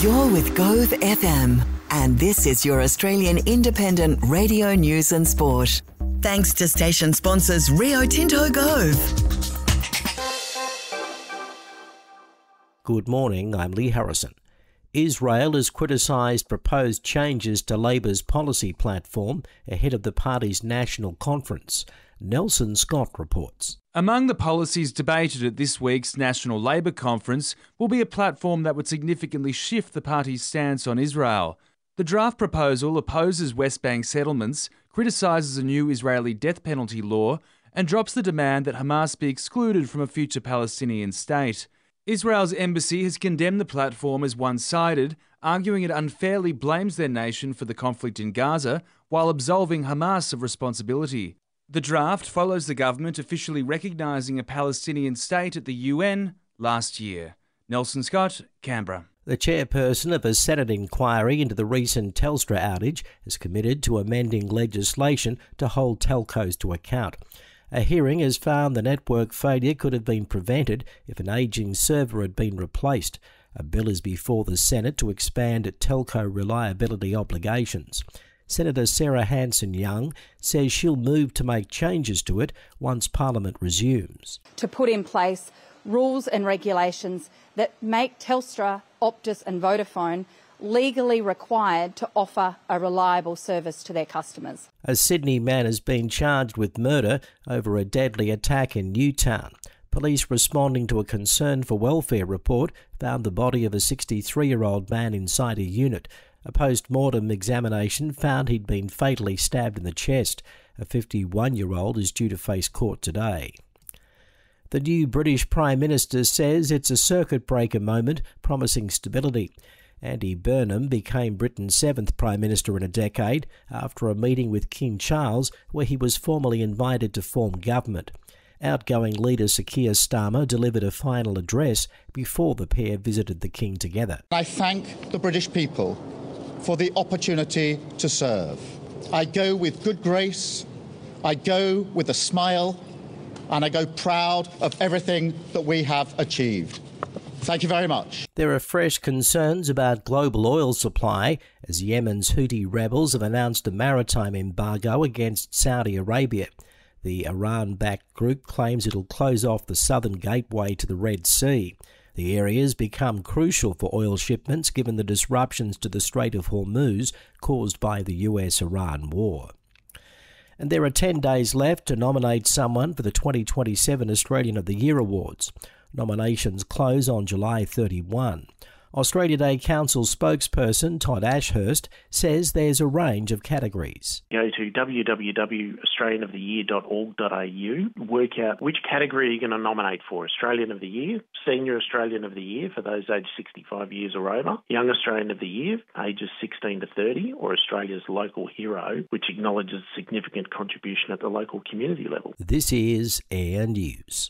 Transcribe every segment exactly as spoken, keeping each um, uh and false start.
You're with Gove F M, and this is your Australian independent radio news and sport. Thanks to station sponsors Rio Tinto Gove. Good morning, I'm Lee Harrison. Israel has criticised proposed changes to Labor's policy platform ahead of the party's national conference. Nelson Scott reports. Among the policies debated at this week's National Labour Conference will be a platform that would significantly shift the party's stance on Israel. The draft proposal opposes West Bank settlements, criticises a new Israeli death penalty law, and drops the demand that Hamas be excluded from a future Palestinian state. Israel's embassy has condemned the platform as one-sided, arguing it unfairly blames their nation for the conflict in Gaza while absolving Hamas of responsibility. The draft follows the government officially recognising a Palestinian state at the U N last year. Nelson Scott, Canberra. The chairperson of a Senate inquiry into the recent Telstra outage has committed to amending legislation to hold telcos to account. A hearing has found the network failure could have been prevented if an ageing server had been replaced. A bill is before the Senate to expand telco reliability obligations. Senator Sarah Hanson-Young says she'll move to make changes to it once Parliament resumes. To put in place rules and regulations that make Telstra, Optus and Vodafone legally required to offer a reliable service to their customers. A Sydney man has been charged with murder over a deadly attack in Newtown. Police responding to a concern for welfare report found the body of a sixty-three-year-old man inside a unit. A post-mortem examination found he'd been fatally stabbed in the chest. A fifty-one-year-old is due to face court today. The new British Prime Minister says it's a circuit breaker moment, promising stability. Andy Burnham became Britain's seventh Prime Minister in a decade after a meeting with King Charles where he was formally invited to form government. Outgoing leader Sir Keir Starmer delivered a final address before the pair visited the King together. I thank the British people for the opportunity to serve. I go with good grace, I go with a smile, and I go proud of everything that we have achieved. Thank you very much. There are fresh concerns about global oil supply as Yemen's Houthi rebels have announced a maritime embargo against Saudi Arabia. The Iran-backed group claims it'll close off the southern gateway to the Red Sea. The area has become crucial for oil shipments given the disruptions to the Strait of Hormuz caused by the U S Iran war. And there are ten days left to nominate someone for the twenty twenty-seven Australian of the Year Awards. Nominations close on July thirty-first. Australia Day Council spokesperson Todd Ashurst says there's a range of categories. Go to w w w dot australian of the year dot org dot a u, work out which category you're going to nominate for. Australian of the Year, Senior Australian of the Year for those aged sixty-five years or over, Young Australian of the Year, ages sixteen to thirty, or Australia's Local Hero, which acknowledges significant contribution at the local community level. This is Air News.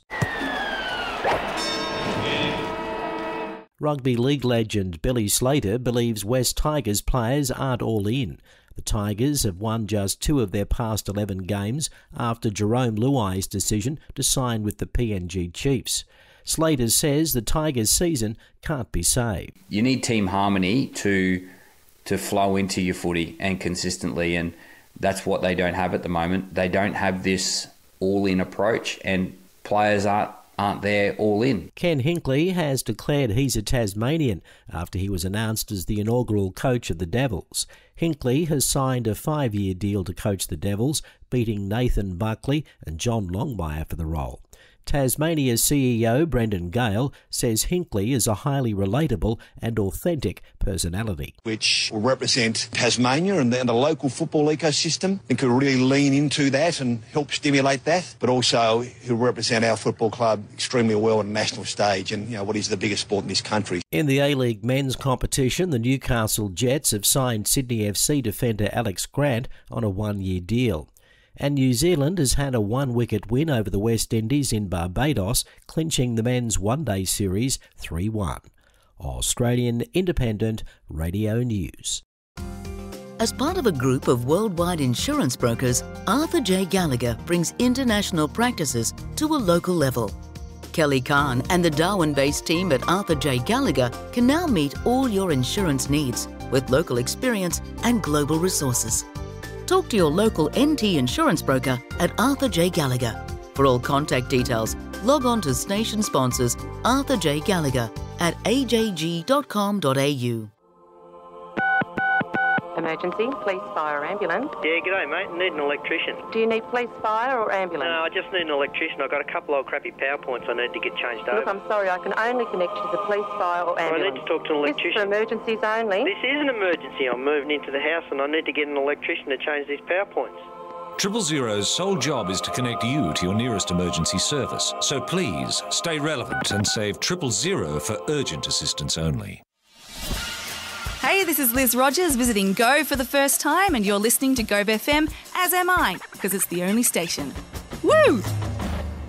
Rugby league legend Billy Slater believes West Tigers players aren't all in. The Tigers have won just two of their past eleven games after Jerome Luai's decision to sign with the P N G Chiefs. Slater says the Tigers' season can't be saved. You need team harmony to to flow into your footy and consistently, and that's what they don't have at the moment. They don't have this all-in approach, and players aren't aren't there all in. Ken Hinkley has declared he's a Tasmanian after he was announced as the inaugural coach of the Devils. Hinkley has signed a five-year deal to coach the Devils, beating Nathan Buckley and John Longmire for the role. Tasmania's C E O Brendan Gale says Hinkley is a highly relatable and authentic personality. Which will represent Tasmania and the, and the local football ecosystem and could really lean into that and help stimulate that, but also he'll represent our football club extremely well on a national stage and, you know, what is the biggest sport in this country. In the A-League men's competition, the Newcastle Jets have signed Sydney F C defender Alex Grant on a one-year deal. And New Zealand has had a one-wicket win over the West Indies in Barbados, clinching the men's one-day series three one. Australian Independent Radio News. As part of a group of worldwide insurance brokers, Arthur J. Gallagher brings international practices to a local level. Kelly Kahn and the Darwin-based team at Arthur J. Gallagher can now meet all your insurance needs with local experience and global resources. Talk to your local N T insurance broker at Arthur J. Gallagher. For all contact details, log on to station sponsors Arthur J. Gallagher at a j g dot com dot a u. Emergency, police, fire, ambulance. Yeah, g'day mate, need an electrician. Do you need police, fire or ambulance? No, I just need an electrician. I've got a couple of crappy power points I need to get changed over. Look, I'm sorry, I can only connect you to the police, fire or ambulance. I need to talk to an electrician. This is for emergencies only. This is an emergency. I'm moving into the house and I need to get an electrician to change these power points. Triple Zero's sole job is to connect you to your nearest emergency service. So please, stay relevant and save Triple Zero for urgent assistance only. Hey, this is Liz Rogers visiting Go for the first time, and you're listening to Go F M, as am I, because it's the only station. Woo!